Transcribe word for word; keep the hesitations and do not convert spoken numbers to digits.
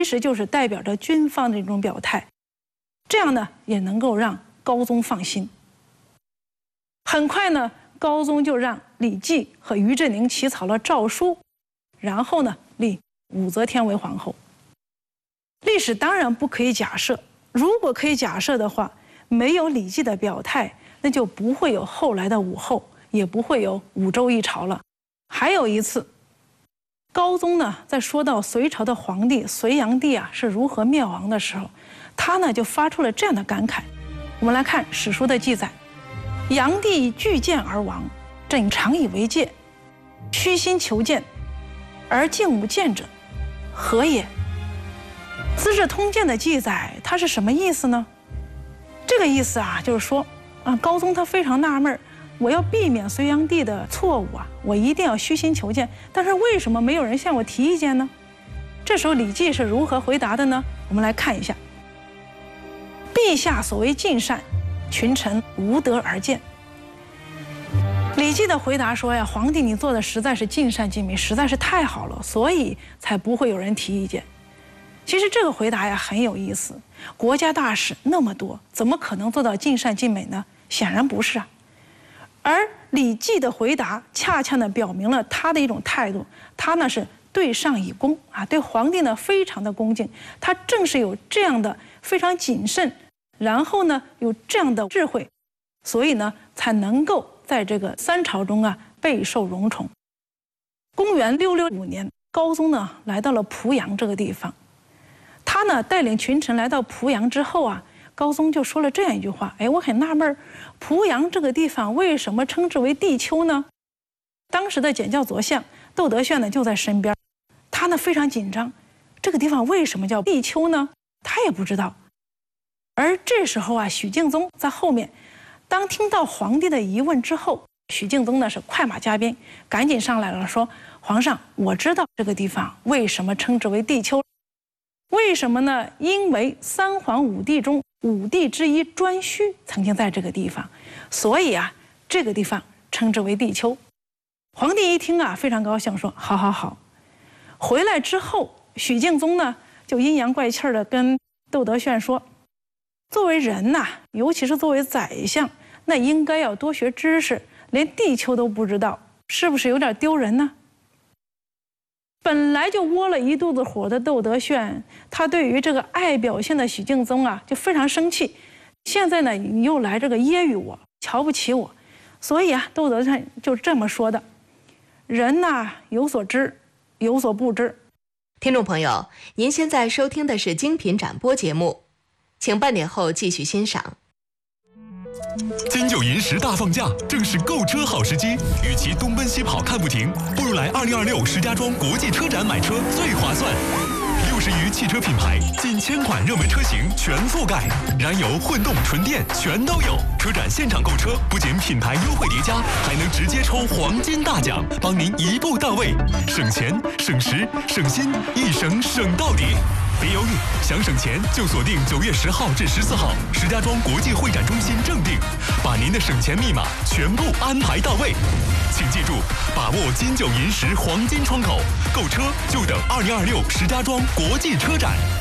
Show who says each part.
Speaker 1: 其实就是代表着军方的一种表态，这样呢也能够让高宗放心。很快呢，高宗就让李绩和于振宁起草了诏书，然后呢立武则天为皇后。历史当然不可以假设，如果可以假设的话，没有李绩的表态，那就不会有后来的武后，也不会有武周一朝了。还有一次，高宗呢在说到隋朝的皇帝隋炀帝啊是如何灭亡的时候，他呢就发出了这样的感慨。我们来看史书的记载：炀帝拒谏而亡，朕常以为戒，虚心求谏，而竟无谏者，何也？《资治通鉴》的记载，它是什么意思呢？这个意思啊，就是说，啊，高宗他非常纳闷，我要避免隋炀帝的错误啊，我一定要虚心求谏，但是为什么没有人向我提意见呢？这时候李绩是如何回答的呢？我们来看一下：陛下所谓尽善，群臣无德而谏。李绩的回答说呀，皇帝你做的实在是尽善尽美，实在是太好了，所以才不会有人提意见。其实这个回答呀很有意思，国家大事那么多，怎么可能做到尽善尽美呢？显然不是啊。而李绩的回答恰恰呢表明了他的一种态度，他呢是对上以恭啊，对皇帝呢非常的恭敬。他正是有这样的非常谨慎，然后呢有这样的智慧，所以呢才能够在这个三朝中啊备受荣宠。公元六六五年，高宗呢来到了濮阳这个地方。他呢带领群臣来到濮阳之后啊，高宗就说了这样一句话：哎，我很纳闷，濮阳这个地方为什么称之为地丘呢？当时的检校左相窦德炫呢就在身边，他呢非常紧张，这个地方为什么叫地丘呢？他也不知道。而这时候啊，许敬宗在后面，当听到皇帝的疑问之后，许敬宗呢是快马加鞭，赶紧上来了，说：皇上，我知道这个地方为什么称之为地丘。为什么呢？因为三皇五帝中五帝之一颛顼曾经在这个地方，所以啊，这个地方称之为地丘。皇帝一听啊，非常高兴，说：好好好。回来之后，许敬宗呢就阴阳怪气的跟窦德炫说：作为人呐、啊，尤其是作为宰相，那应该要多学知识，连地丘都不知道，是不是有点丢人呢？本来就窝了一肚子火的窦德炫，他对于这个爱表现的许敬宗啊就非常生气。现在呢，你又来这个揶揄我，瞧不起我，所以啊，窦德炫就这么说的：人呐，有所知，有所不知。
Speaker 2: 听众朋友，您现在收听的是精品展播节目，请半点后继续欣赏。
Speaker 3: 金九银十大放假，正是购车好时机。与其东奔西跑看不停，不如来二零二六石家庄国际车展买车最划算。六十余汽车品牌，近千款热门车型全覆盖，燃油、混动、纯电全都有。车展现场购车，不仅品牌优惠叠加，还能直接抽黄金大奖，帮您一步到位，省钱、省时、省心，一省省到底。别犹豫，想省钱就锁定九月十号至十四号石家庄国际会展中心正定，把您的省钱密码全部安排到位。请记住，把握金九银十黄金窗口，购车就等二零二六石家庄国际车展。